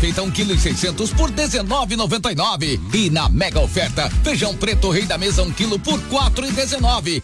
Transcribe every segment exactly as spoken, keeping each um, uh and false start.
peita um quilo e seiscentos por dezenove e noventa e nove. E na mega oferta, feijão preto rei da mesa um quilo por quatro e dezenove.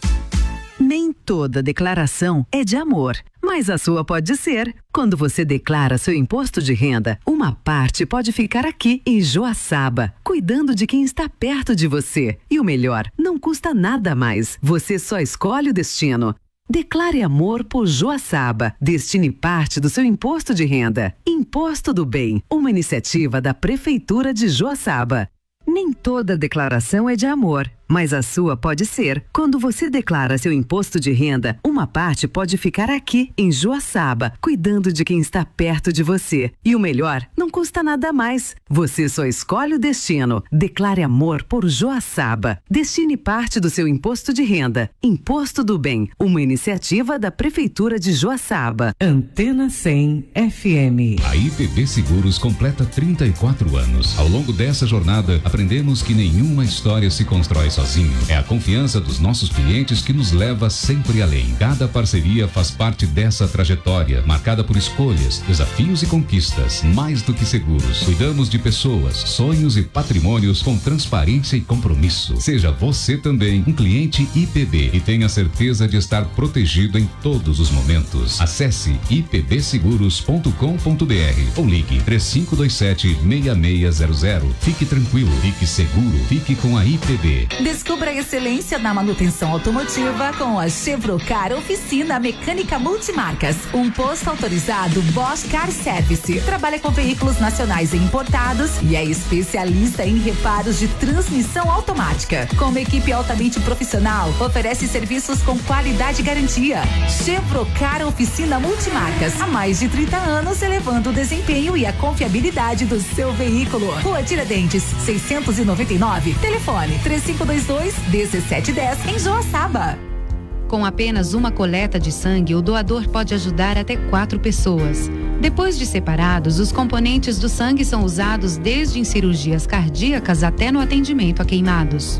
Nem toda declaração é de amor, mas a sua pode ser. Quando você declara seu imposto de renda, uma parte pode ficar aqui em Joaçaba, cuidando de quem está perto de você. E o melhor, não custa nada mais. Você só escolhe o destino. Declare amor por Joaçaba. Destine parte do seu imposto de renda. Imposto do Bem, uma iniciativa da Prefeitura de Joaçaba. Nem toda declaração é de amor, mas a sua pode ser. Quando você declara seu imposto de renda, uma parte pode ficar aqui, em Joaçaba, cuidando de quem está perto de você. E o melhor, não custa nada mais. Você só escolhe o destino. Declare amor por Joaçaba. Destine parte do seu imposto de renda. Imposto do Bem, uma iniciativa da Prefeitura de Joaçaba. Antena cem F M. A I P B Seguros completa trinta e quatro anos. Ao longo dessa jornada, aprendemos que nenhuma história se constrói sozinho. É a confiança dos nossos clientes que nos leva sempre além. Cada parceria faz parte dessa trajetória, marcada por escolhas, desafios e conquistas. Mais do que seguros, cuidamos de pessoas, sonhos e patrimônios com transparência e compromisso. Seja você também um cliente I P B e tenha certeza de estar protegido em todos os momentos. Acesse i p b seguros ponto com ponto b r ou ligue três cinco dois sete, seis seis zero zero. Fique tranquilo, fique seguro, fique com a I P B. Descubra a excelência na manutenção automotiva com a Chevrocar Oficina Mecânica Multimarcas. Um posto autorizado Bosch Car Service. Trabalha com veículos nacionais e importados e é especialista em reparos de transmissão automática. Com uma equipe altamente profissional, oferece serviços com qualidade e garantia. Chevrocar Oficina Multimarcas. Há mais de trinta anos, elevando o desempenho e a confiabilidade do seu veículo. Rua Tiradentes, seiscentos e noventa e nove. Telefone três cinco dois dois, um sete um zero em Joaçaba. Com apenas uma coleta de sangue, o doador pode ajudar até quatro pessoas. Depois de separados, os componentes do sangue são usados desde em cirurgias cardíacas até no atendimento a queimados.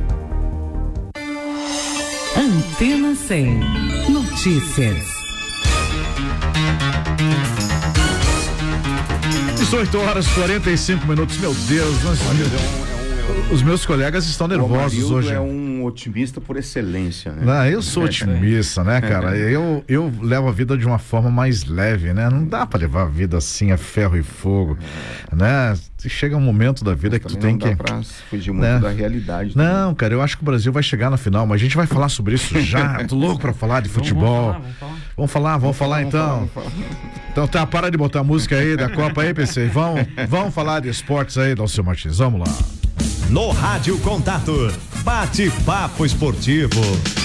Antena cem. Notícias. dezoito horas e quarenta e cinco minutos. Meu Deus, nós... os meus colegas estão nervosos hoje. É um otimista por excelência, né? Não, eu sou otimista, né, cara? Eu, eu levo a vida de uma forma mais leve, né? Não dá pra levar a vida assim a ferro e fogo, é. né? Chega um momento da vida mas que tu tem que... Não dá pra fugir muito né? da realidade. Não, também. cara, eu acho que o Brasil vai chegar na final, mas a gente vai falar sobre isso já. Tô louco pra falar de futebol. Vamos falar, vamos falar, vamos falar, vamos falar vamos então. Falar, vamos falar. Então tá, para de botar a música aí da Copa aí, P C. Vamos, vamos falar de esportes aí, Dalcio Martins. Vamos lá. No Rádio Contato, bate-papo esportivo.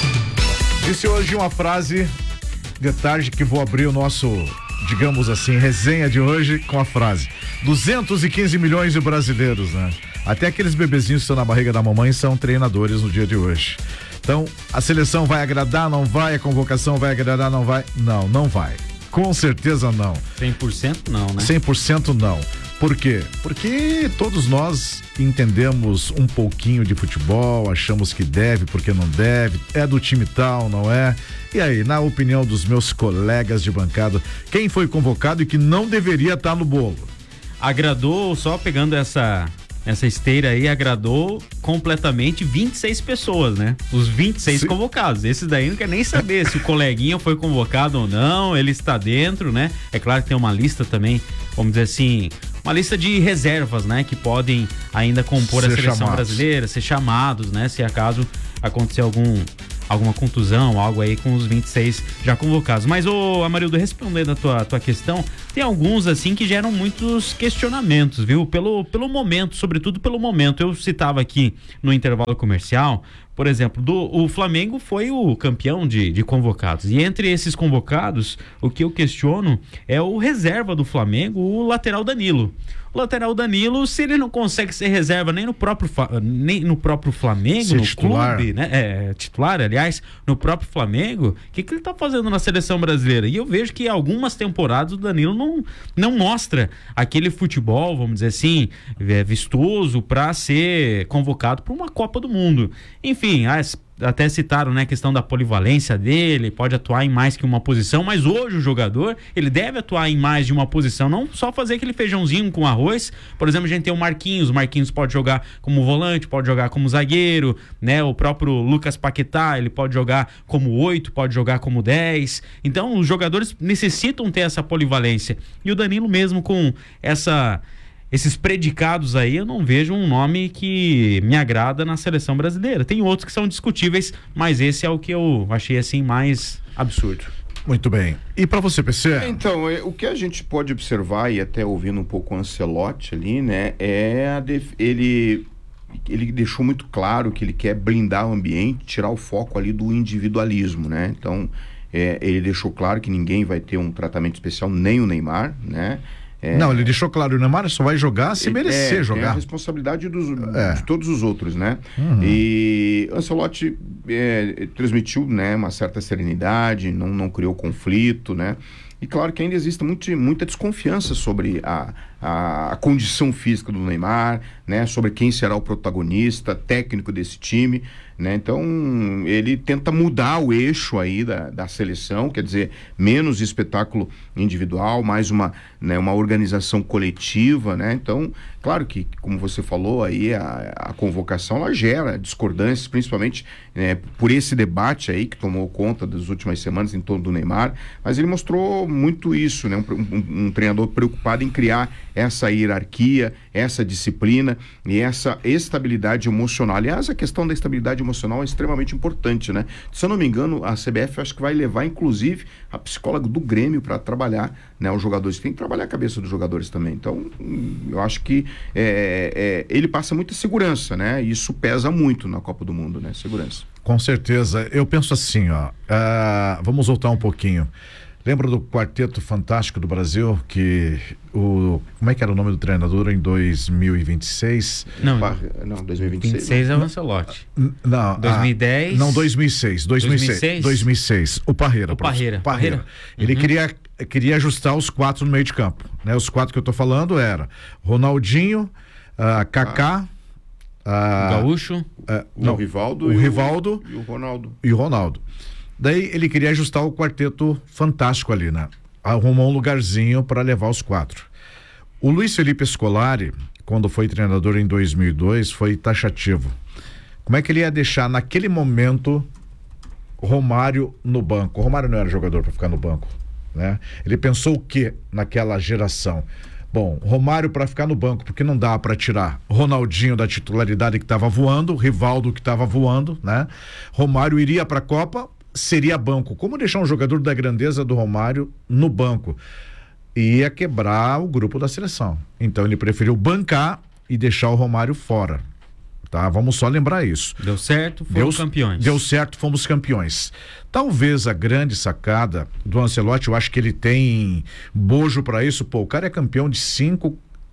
Disse hoje uma frase de tarde que vou abrir o nosso, digamos assim, resenha de hoje com a frase: duzentos e quinze milhões de brasileiros, né? Até aqueles bebezinhos que estão na barriga da mamãe são treinadores no dia de hoje. Então, a seleção vai agradar, não vai? A convocação vai agradar, não vai? Não, não vai. Com certeza não. cem por cento não, né? cem por cento não. Por quê? Porque todos nós entendemos um pouquinho de futebol, achamos que deve, porque não deve, é do time tal, não é? E aí, na opinião dos meus colegas de bancada, quem foi convocado e que não deveria estar no bolo? Agradou, só pegando essa... Essa esteira aí agradou completamente vinte e seis pessoas, né? Os vinte e seis Sim. convocados. Esses daí não quer nem saber se o coleguinha foi convocado ou não, ele está dentro, né? É claro que tem uma lista também, vamos dizer assim, uma lista de reservas, né? Que podem ainda compor ser a seleção chamados. brasileira, ser chamados, né? Se acaso acontecer algum... alguma contusão, algo aí com os vinte e seis já convocados. Mas, ô Amarildo, respondendo a tua, tua questão, tem alguns, assim, que geram muitos questionamentos, viu? Pelo, pelo momento, sobretudo pelo momento. Eu citava aqui no intervalo comercial, por exemplo, do, o Flamengo foi o campeão de, de convocados. E entre esses convocados, o que eu questiono é o reserva do Flamengo, o lateral Danilo. O lateral Danilo, se ele não consegue ser reserva nem no próprio, nem no próprio Flamengo, ser no titular. clube, né? É, titular, aliás, no próprio Flamengo, o que, que ele tá fazendo na seleção brasileira? E eu vejo que algumas temporadas o Danilo não, não mostra aquele futebol, vamos dizer assim, é, vistoso para ser convocado para uma Copa do Mundo. Enfim, as até citaram, né, a questão da polivalência dele, pode atuar em mais que uma posição, mas hoje o jogador, ele deve atuar em mais de uma posição, não só fazer aquele feijãozinho com arroz. Por exemplo, a gente tem o Marquinhos, o Marquinhos pode jogar como volante, pode jogar como zagueiro, né, o próprio Lucas Paquetá, ele pode jogar como oito, pode jogar como dez. Então, os jogadores necessitam ter essa polivalência. E o Danilo mesmo com essa... esses predicados aí, eu não vejo um nome que me agrada na seleção brasileira. Tem outros que são discutíveis, mas esse é o que eu achei assim mais absurdo. Muito bem. E para você, P C? Então, é, o que a gente pode observar, e até ouvindo um pouco o Ancelotti ali, né, é a def... ele ele deixou muito claro que ele quer blindar o ambiente, tirar o foco ali do individualismo, né? Então, é, ele deixou claro que ninguém vai ter um tratamento especial, nem o Neymar, né? É, não, ele deixou claro, o Neymar só vai jogar se merecer é, jogar. É a responsabilidade dos, é. de todos os outros, né? Uhum. E Ancelotti é, transmitiu, né, uma certa serenidade, não, não criou conflito, né? E claro que ainda existe muito, muita desconfiança sobre a, a, a condição física do Neymar, né? Sobre quem será o protagonista técnico desse time, né? Então ele tenta mudar o eixo aí da, da seleção, quer dizer, menos espetáculo individual, mais uma, né, uma organização coletiva, né? Então, claro que, como você falou aí, a, a convocação ela gera discordâncias, principalmente, né, por esse debate aí que tomou conta das últimas semanas em torno do Neymar, mas ele mostrou muito isso, né? Um, um, um treinador preocupado em criar essa hierarquia, essa disciplina e essa estabilidade emocional. Aliás, a questão da estabilidade emocional é extremamente importante, né? Se eu não me engano, a C B F acho que vai levar, inclusive, a psicóloga do Grêmio para trabalhar, né? Os jogadores têm que trabalhar a cabeça dos jogadores também. Então, eu acho que é, é, ele passa muita segurança, né? E isso pesa muito na Copa do Mundo, né? Segurança. Com certeza. Eu penso assim, ó, uh, vamos voltar um pouquinho. Lembra do Quarteto Fantástico do Brasil, que o... Como é que era o nome do treinador em dois mil e vinte e seis? Não, não dois mil e vinte e seis. vinte e seis é o Ancelotti. Não, dois mil e dez. Ah, não, dois mil e seis. dois mil e seis. dois mil e seis. O Parreira. O Parreira. Parreira. Parreira. Ele uhum. queria, queria ajustar os quatro no meio de campo, né? Os quatro que eu tô falando era Ronaldinho, uh, Kaká, ah. uh, Gaúcho, uh, não, o Rivaldo, o e, Rivaldo o, e o Ronaldo. E o Ronaldo. Daí ele queria ajustar o quarteto fantástico ali, né? Arrumou um lugarzinho para levar os quatro. O Luiz Felipe Scolari, quando foi treinador em dois mil e dois, foi taxativo. Como é que ele ia deixar naquele momento Romário no banco? O Romário não era jogador para ficar no banco, né? Ele pensou o quê naquela geração? Bom, Romário para ficar no banco, porque não dá para tirar Ronaldinho da titularidade que estava voando, Rivaldo que estava voando, né? Romário iria para a Copa, seria banco. Como deixar um jogador da grandeza do Romário no banco? Ia quebrar o grupo da seleção. Então ele preferiu bancar e deixar o Romário fora. Tá? Vamos só lembrar isso. Deu certo, fomos deu, campeões. Deu certo, fomos campeões. Talvez a grande sacada do Ancelotti, eu acho que ele tem bojo para isso. Pô, o cara é campeão de cinco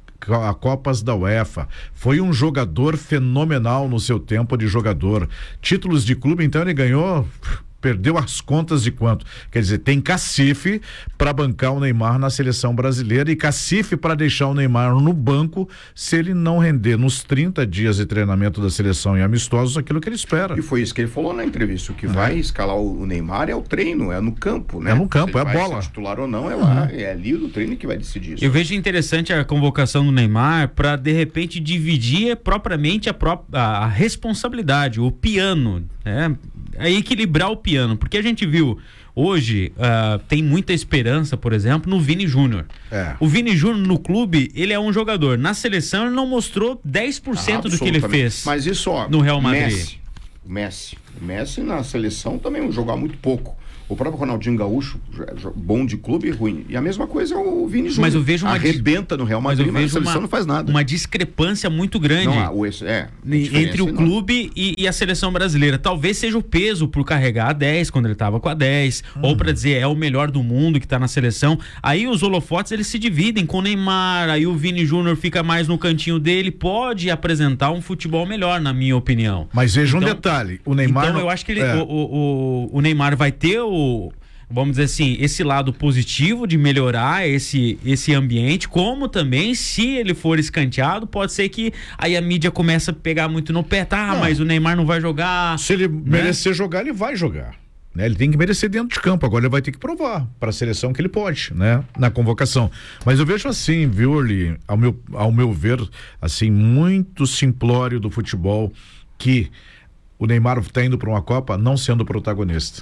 a Copas da UEFA, foi um jogador fenomenal no seu tempo de jogador, títulos de clube, então ele ganhou, perdeu as contas de quanto, quer dizer, tem cacife para bancar o Neymar na seleção brasileira e cacife para deixar o Neymar no banco se ele não render nos trinta dias de treinamento da seleção e amistosos aquilo que ele espera. E foi isso que ele falou na entrevista, o que é. vai escalar o Neymar é o treino, é no campo, né? É no campo, se é a bola. Vai ser titular ou não, é lá, uhum. é ali do treino que vai decidir isso. Eu vejo interessante a convocação do Neymar para de repente dividir propriamente a, pró a, a responsabilidade, o piano, né? É equilibrar o piano, porque a gente viu hoje, uh, tem muita esperança, por exemplo, no Vini Júnior. É. O Vini Júnior no clube, ele é um jogador. Na seleção, ele não mostrou dez por cento do que ele fez. Mas isso, ó, no Real Madrid. Messi, o Messi. O Messi na seleção também jogar muito pouco. O próprio Ronaldinho Gaúcho, bom de clube e ruim. E a mesma coisa é o Vini Júnior. Mas eu vejo uma arrebenta no Real Madrid, mas, eu vejo mas a seleção uma, não faz nada. Uma discrepância muito grande não, o, é, entre o clube e, e a seleção brasileira. Talvez seja o peso por carregar a dez quando ele estava com a dez, uhum. ou para dizer é o melhor do mundo que está na seleção. Aí os holofotes eles se dividem com o Neymar, aí o Vini Júnior fica mais no cantinho dele, pode apresentar um futebol melhor, na minha opinião. Mas veja então, um detalhe, o Neymar... Então não... eu acho que ele, é. o, o, o, o Neymar vai ter o... vamos dizer assim, esse lado positivo de melhorar esse, esse ambiente, como também, se ele for escanteado, pode ser que aí a mídia comece a pegar muito no pé, tá, não. mas o Neymar não vai jogar. Se ele né? merecer jogar, ele vai jogar. Né? Ele tem que merecer dentro de campo, agora ele vai ter que provar para a seleção que ele pode, né? Na convocação. Mas eu vejo assim, viu, Orly, ao meu, ao meu ver, assim, muito simplório do futebol, que o Neymar está indo para uma Copa não sendo protagonista.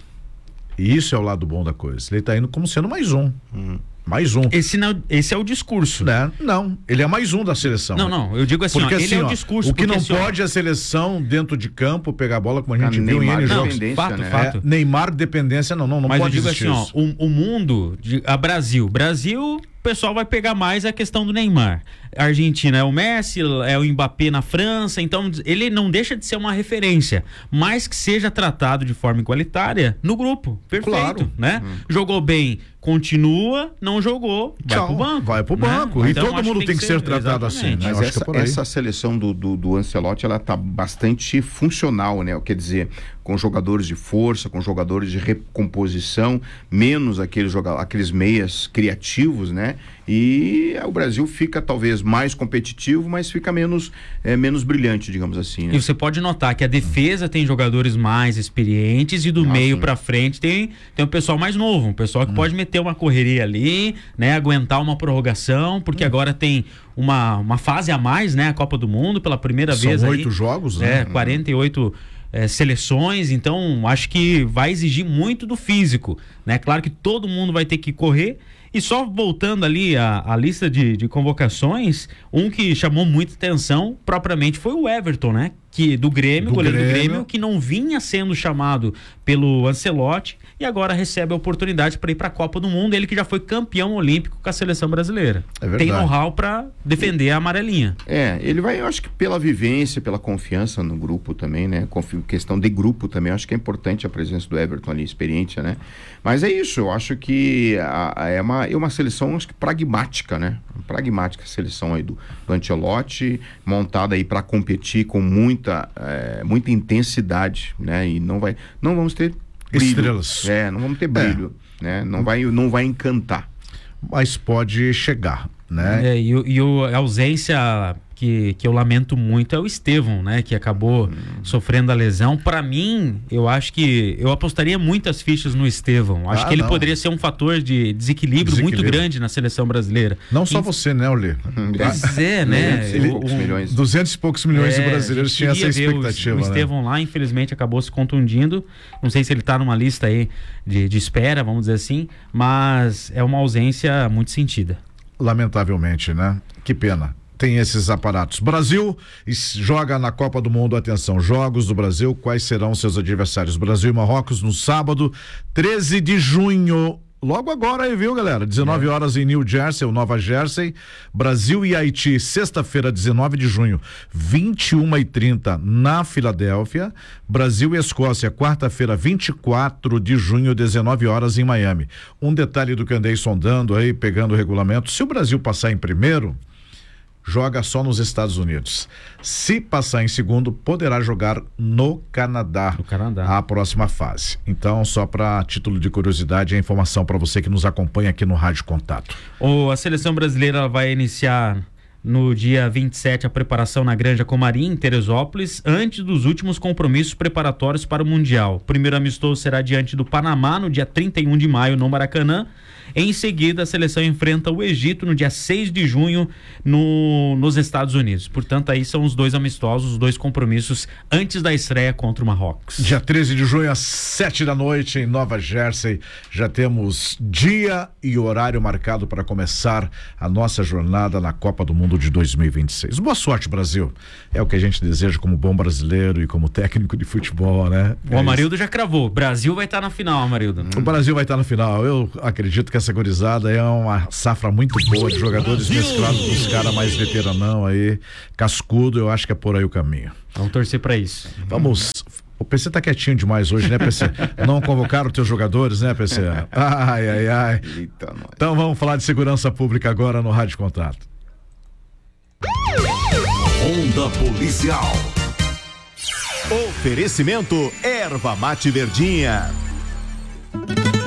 E isso é o lado bom da coisa. Ele está indo como sendo mais um. Hum. Mais um. Esse, não, esse é o discurso. Né? Não, ele é mais um da seleção. Não, não, eu digo assim, porque, ó, assim, ele é o ó, discurso. O que não assim, pode é a seleção dentro de campo pegar a bola, como a gente a viu Neymar em N jogos. Fato, né? fato. É, Neymar dependência, não, não, não Mas pode eu digo existir assim, isso. ó, o, o mundo, de, a Brasil, Brasil, o pessoal vai pegar mais a questão do Neymar. A Argentina é o Messi, é o Mbappé na França, então ele não deixa de ser uma referência, mas que seja tratado de forma igualitária no grupo. Perfeito, Claro. né? Hum. Jogou bem, continua, não jogou, vai Tchau, pro banco. Vai pro banco. Né? E então, todo mundo que tem que ser, ser tratado exatamente. assim, né? Mas Eu acho essa, que é por aí. essa seleção do, do, do Ancelotti, ela tá bastante funcional, né? Quer dizer, com jogadores de força, com jogadores de recomposição, menos aqueles, joga- aqueles meias criativos, né? E o Brasil fica talvez mais competitivo, mas fica menos, é, menos brilhante, digamos assim. Né? E você pode notar que a defesa tem jogadores mais experientes e do Ah, meio sim. pra frente tem, tem um pessoal mais novo, um pessoal que Hum. pode meter uma correria ali, né? Aguentar uma prorrogação, porque Hum. agora tem uma, uma fase a mais, né? A Copa do Mundo pela primeira vez. São aí, oito jogos, né? É, quarenta e oito é, seleções, então acho que vai exigir muito do físico, né? Claro que todo mundo vai ter que correr. E só voltando ali a, a lista de, de convocações, um que chamou muita atenção propriamente foi o Everton, né? Que, do Grêmio, Do goleiro Grêmio. do Grêmio, que não vinha sendo chamado pelo Ancelotti e agora recebe a oportunidade para ir para a Copa do Mundo, ele que já foi campeão olímpico com a seleção brasileira. É verdade. Tem know-how para defender a amarelinha. É, ele vai, eu acho que pela vivência, pela confiança no grupo também, né? Confi- questão de grupo também, eu acho que é importante a presença do Everton ali, experiência, né? Mas é isso, eu acho que a, a, é, uma, é uma seleção, acho que pragmática, né? Pragmática a seleção aí do, do Ancelotti, montada aí para competir com muita, é, muita intensidade, né? E não vai, não vamos ter brilho. Estrelas. É, não vamos ter brilho, né? Não vai, não vai encantar. Mas pode chegar, né? É, e, o- e o- a ausência que, que eu lamento muito é o Estevão, né? Que acabou sofrendo a lesão. Pra mim, eu acho que eu apostaria muitas fichas no Estevão. Acho Ah, que ele não. poderia ser um fator de desequilíbrio, muito Desequilíbrio. grande na seleção brasileira. Não só Inf- você, né, Orly? Pois é, né? duzentos e Eu- poucos um- milhões. duzentos e poucos milhões É, de brasileiros a gente tinham essa queria ver o- expectativa, O né? Estevão lá, infelizmente, acabou se contundindo. Não sei se ele tá numa lista aí de, de espera, vamos dizer assim, mas é uma ausência muito sentida. Lamentavelmente, né? Que pena. Tem esses aparatos. Brasil es- joga na Copa do Mundo, atenção, jogos do Brasil, quais serão seus adversários? Brasil e Marrocos no sábado, treze de junho. Logo agora aí, viu, galera? dezenove horas em New Jersey, ou Nova Jersey. Brasil e Haiti, sexta-feira, dezenove de junho, vinte e uma e trinta na Filadélfia. Brasil e Escócia, quarta-feira, vinte e quatro de junho, dezenove horas em Miami. Um detalhe do que andei sondando aí, pegando o regulamento: se o Brasil passar em primeiro, joga só nos Estados Unidos. Se passar em segundo, poderá jogar no Canadá. No Canadá. A próxima fase. Então, só para título de curiosidade, a informação para você que nos acompanha aqui no Rádio Contato. O, a seleção brasileira ela vai iniciar no dia vinte e sete a preparação na Granja Comarim, em Teresópolis, antes dos últimos compromissos preparatórios para o Mundial. O primeiro amistoso será diante do Panamá no dia trinta e um de maio no Maracanã. Em seguida, a seleção enfrenta o Egito no dia seis de junho no, nos Estados Unidos. Portanto, aí são os dois amistosos, os dois compromissos antes da estreia contra o Marrocos. Dia treze de junho, às sete da noite, em Nova Jersey, já temos dia e horário marcado para começar a nossa jornada na Copa do Mundo de dois mil e vinte e seis. Boa sorte, Brasil. É o que a gente deseja como bom brasileiro e como técnico de futebol, né? O Amarildo já cravou. Brasil vai estar na final, Amarildo. O Brasil vai estar no final. Eu acredito que essa gurizada é uma safra muito boa de jogadores mesclados com os caras mais veteranão aí, cascudo. Eu acho que é por aí o caminho. Vamos torcer para isso. Vamos. O P C tá quietinho demais hoje, né, P C? Não convocaram os teus jogadores, né, P C? Ai, ai, ai. Eita, nós. Então vamos falar de segurança pública agora no Rádio Contato. Onda Policial. Oferecimento Erva Mate Verdinha.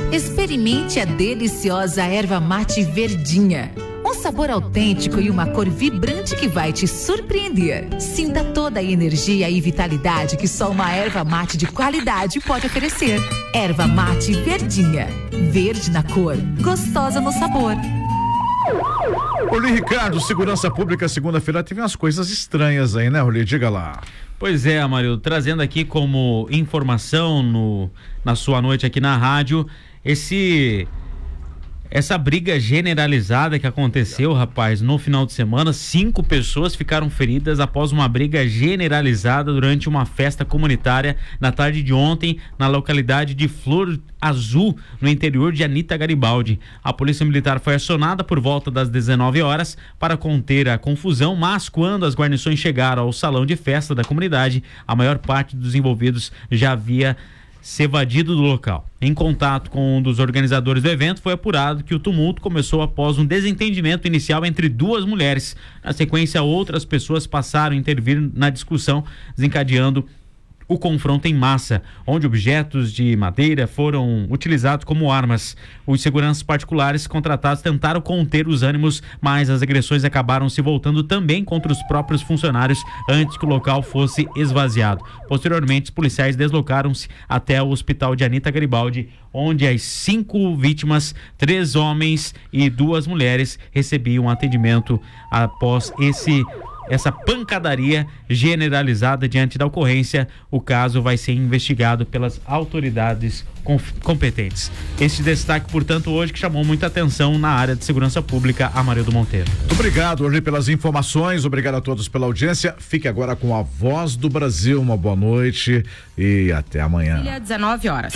Experimente a deliciosa erva mate verdinha. Um sabor autêntico e uma cor vibrante que vai te surpreender. Sinta toda a energia e vitalidade que só uma erva mate de qualidade pode oferecer. Erva mate verdinha. Verde na cor, gostosa no sabor. Roli Ricardo, segurança pública, segunda-feira teve umas coisas estranhas aí, né, Roli? Diga lá. Pois é, Amarildo, trazendo aqui como informação no, na sua noite aqui na rádio, esse... Essa briga generalizada que aconteceu, rapaz, no final de semana, cinco pessoas ficaram feridas após uma briga generalizada durante uma festa comunitária na tarde de ontem na localidade de Flor Azul, no interior de Anita Garibaldi. A polícia militar foi acionada por volta das dezenove horas para conter a confusão, mas quando as guarnições chegaram ao salão de festa da comunidade, a maior parte dos envolvidos já havia se evadido do local. Em contato com um dos organizadores do evento, foi apurado que o tumulto começou após um desentendimento inicial entre duas mulheres. Na sequência, outras pessoas passaram a intervir na discussão, desencadeando o confronto em massa, onde objetos de madeira foram utilizados como armas. Os seguranças particulares contratados tentaram conter os ânimos, mas as agressões acabaram se voltando também contra os próprios funcionários antes que o local fosse esvaziado. Posteriormente, os policiais deslocaram-se até o hospital de Anita Garibaldi, onde as cinco vítimas, três homens e duas mulheres, recebiam atendimento após esse essa pancadaria generalizada. Diante da ocorrência, o caso vai ser investigado pelas autoridades competentes. Este destaque, portanto, hoje que chamou muita atenção na área de segurança pública, Amarildo Monteiro. Muito obrigado, hoje, pelas informações, obrigado a todos pela audiência. Fique agora com a Voz do Brasil, uma boa noite e até amanhã. dezenove horas.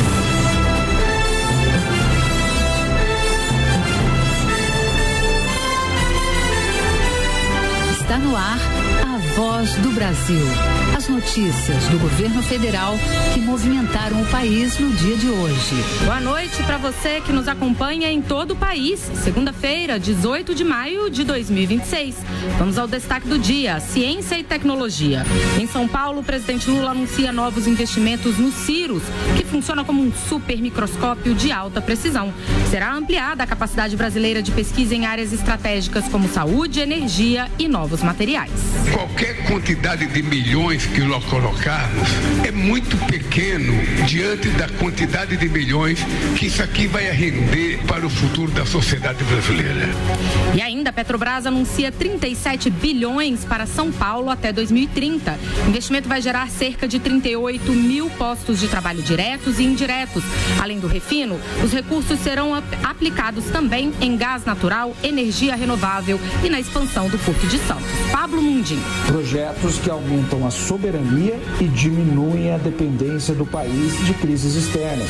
Está no ar a Voz do Brasil. As notícias do governo federal que movimentaram o país no dia de hoje. Boa noite para você que nos acompanha em todo o país. Segunda-feira, dezoito de maio de dois mil e vinte e seis. Vamos ao destaque do dia: ciência e tecnologia. Em São Paulo, o presidente Lula anuncia novos investimentos no Cirrus, que funciona como um super microscópio de alta precisão. Será ampliada a capacidade brasileira de pesquisa em áreas estratégicas como saúde, energia e novos materiais. Qualquer quantidade de milhões que nós colocarmos é muito pequeno diante da quantidade de milhões que isso aqui vai render para o futuro da sociedade brasileira. E ainda a Petrobras anuncia trinta e sete bilhões para São Paulo até dois mil e trinta. O investimento vai gerar cerca de trinta e oito mil postos de trabalho diretos e indiretos. Além do refino, os recursos serão aplicados também em gás natural, energia renovável e na expansão do Porto de Santos. Pablo Mundim. Projetos que aumentam a soberania e diminuem a dependência do país de crises externas.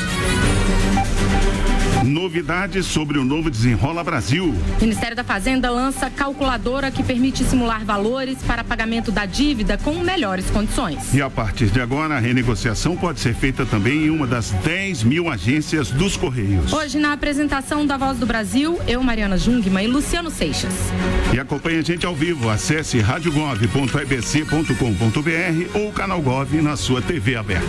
Novidades sobre o novo Desenrola Brasil. O Ministério da Fazenda lança calculadora que permite simular valores para pagamento da dívida com melhores condições. E a partir de agora, a renegociação pode ser feita também em uma das dez mil agências dos Correios. Hoje, na apresentação da Voz do Brasil, eu, Mariana Jungmann e Luciano Seixas. E acompanhe a gente ao vivo. Acesse rádio gov ponto e b c ponto com ponto b r ou o canal Gov na sua T V aberta.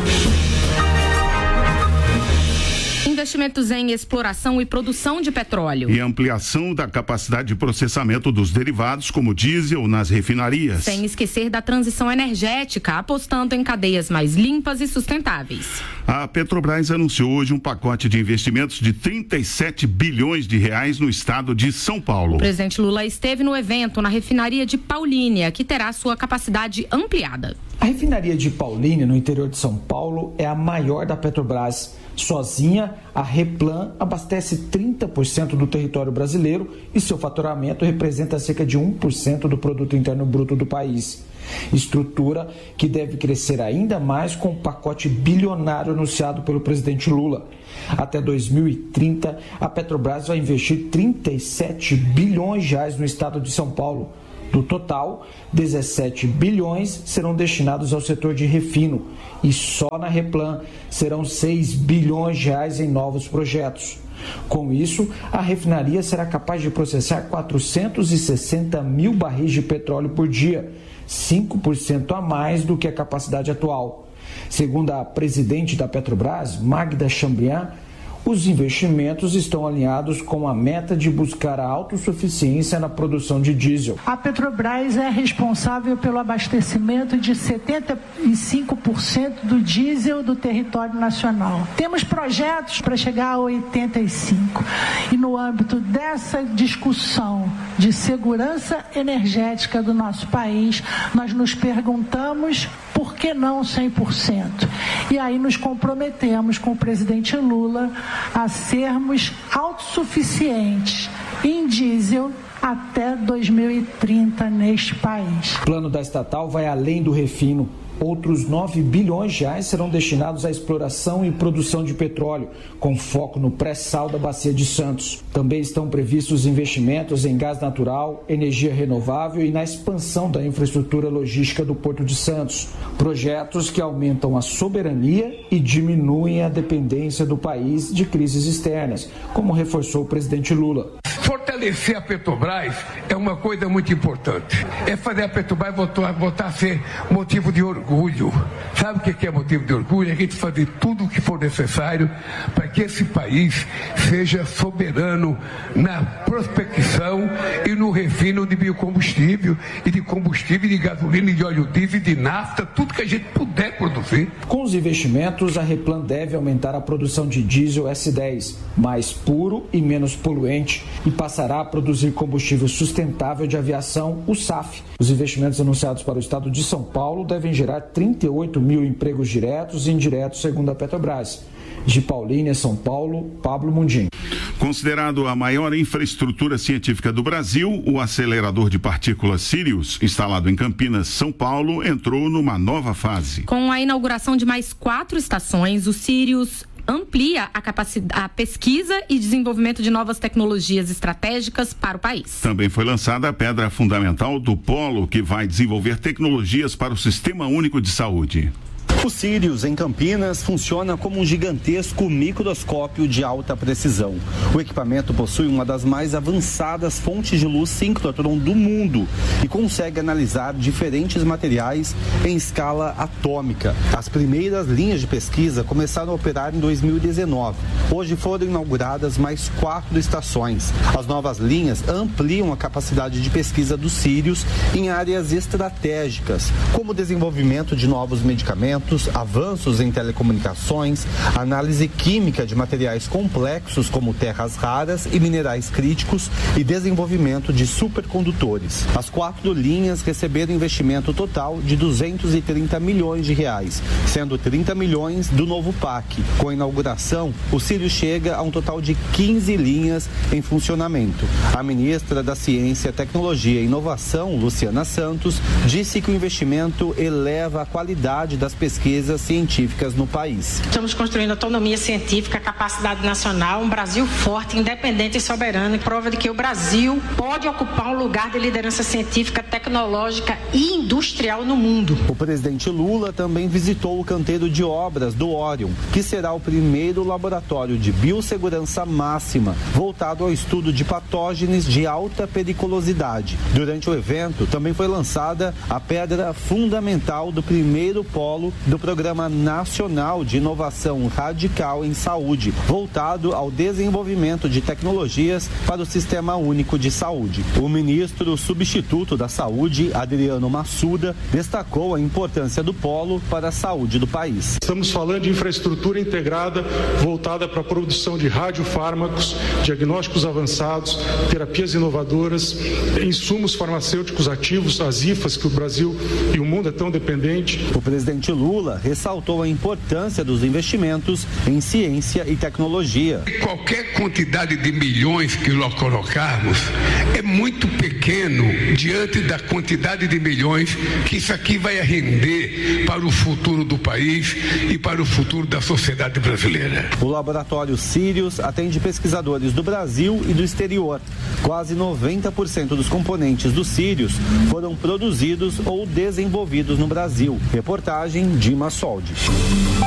Investimentos em exploração e produção de petróleo. E ampliação da capacidade de processamento dos derivados, como diesel, nas refinarias. Sem esquecer da transição energética, apostando em cadeias mais limpas e sustentáveis. A Petrobras anunciou hoje um pacote de investimentos de trinta e sete bilhões de reais no estado de São Paulo. O presidente Lula esteve no evento na refinaria de Paulínia, que terá sua capacidade ampliada. A refinaria de Paulínia, no interior de São Paulo, é a maior da Petrobras. Sozinha, a Replan abastece trinta por cento do território brasileiro e seu faturamento representa cerca de um por cento do produto interno bruto do país. Estrutura que deve crescer ainda mais com o pacote bilionário anunciado pelo presidente Lula. Até dois mil e trinta, a Petrobras vai investir trinta e sete bilhões de reais no estado de São Paulo. Do total, dezessete bilhões serão destinados ao setor de refino e só na Replan serão seis bilhões de reais em novos projetos. Com isso, a refinaria será capaz de processar quatrocentos e sessenta mil barris de petróleo por dia, cinco por cento a mais do que a capacidade atual. Segundo a presidente da Petrobras, Magda Chambriand, Os investimentos estão alinhados com a meta de buscar a autossuficiência na produção de diesel. A Petrobras é responsável pelo abastecimento de setenta e cinco por cento do diesel do território nacional. Temos projetos para chegar a oitenta e cinco por cento. E no âmbito dessa discussão de segurança energética do nosso país, nós nos perguntamos por que não cem por cento? E aí nos comprometemos com o presidente Lula a sermos autossuficientes em diesel até dois mil e trinta neste país. O plano da estatal vai além do refino. Outros nove bilhões de reais serão destinados à exploração e produção de petróleo, com foco no pré-sal da Bacia de Santos. Também estão previstos investimentos em gás natural, energia renovável e na expansão da infraestrutura logística do Porto de Santos. Projetos que aumentam a soberania e diminuem a dependência do país de crises externas, como reforçou o presidente Lula. Fortalecer a Petrobras é uma coisa muito importante. É fazer a Petrobras voltar, voltar a ser motivo de orgulho. Sabe o que é motivo de orgulho? É a gente fazer tudo o que for necessário para que esse país seja soberano na prospecção e no refino de biocombustível e de combustível, de gasolina, e de óleo diesel, de nafta, tudo que a gente puder produzir. Com os investimentos, a Replan deve aumentar a produção de diesel S dez, mais puro e menos poluente, e passará a produzir combustível sustentável de aviação, o S A F. Os investimentos anunciados para o estado de São Paulo devem gerar trinta e oito mil empregos diretos e indiretos, segundo a Petrobras. De Paulínia, São Paulo, Pablo Mundim. Considerado a maior infraestrutura científica do Brasil, o acelerador de partículas Sirius, instalado em Campinas, São Paulo, entrou numa nova fase. Com a inauguração de mais quatro estações, o Sirius amplia a capacidade, a pesquisa e desenvolvimento de novas tecnologias estratégicas para o país. Também foi lançada a pedra fundamental do Polo, que vai desenvolver tecnologias para o Sistema Único de Saúde. O Sirius, em Campinas, funciona como um gigantesco microscópio de alta precisão. O equipamento possui uma das mais avançadas fontes de luz síncrotron do mundo e consegue analisar diferentes materiais em escala atômica. As primeiras linhas de pesquisa começaram a operar em dois mil e dezenove. Hoje foram inauguradas mais quatro estações. As novas linhas ampliam a capacidade de pesquisa do Sirius em áreas estratégicas, como o desenvolvimento de novos medicamentos, avanços em telecomunicações, análise química de materiais complexos como terras raras e minerais críticos e desenvolvimento de supercondutores. As quatro linhas receberam investimento total de duzentos e trinta milhões de reais, sendo trinta milhões do novo P A C. Com a inauguração, o Sirius chega a um total de quinze linhas em funcionamento. A ministra da Ciência, Tecnologia e Inovação, Luciana Santos, disse que o investimento eleva a qualidade das pesquisas pesquisas científicas no país. Estamos construindo autonomia científica, capacidade nacional, um Brasil forte, independente e soberano, prova de que o Brasil pode ocupar um lugar de liderança científica, tecnológica e industrial no mundo. O presidente Lula também visitou o canteiro de obras do Orion, que será o primeiro laboratório de biossegurança máxima, voltado ao estudo de patógenes de alta periculosidade. Durante o evento, também foi lançada a pedra fundamental do primeiro polo do Programa Nacional de Inovação Radical em Saúde, voltado ao desenvolvimento de tecnologias para o Sistema Único de Saúde. O ministro substituto da Saúde, Adriano Massuda, destacou a importância do polo para a saúde do país. Estamos falando de infraestrutura integrada voltada para a produção de radiofármacos, diagnósticos avançados, terapias inovadoras, insumos farmacêuticos ativos, as I F As que o Brasil e o mundo é tão dependente. O presidente Lula ressaltou a importância dos investimentos em ciência e tecnologia. Qualquer quantidade de milhões que nós colocarmos é muito pequeno diante da quantidade de milhões que isso aqui vai render para o futuro do país e para o futuro da sociedade brasileira. O laboratório Sirius atende pesquisadores do Brasil e do exterior. Quase noventa por cento dos componentes do Sirius foram produzidos ou desenvolvidos no Brasil. Reportagem Dima Soldi.